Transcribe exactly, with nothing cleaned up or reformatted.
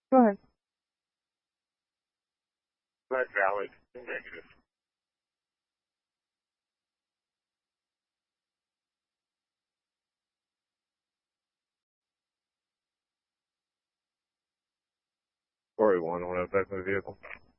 Go ahead. Not valid. Negative. four oh one, I want to affect my vehicle.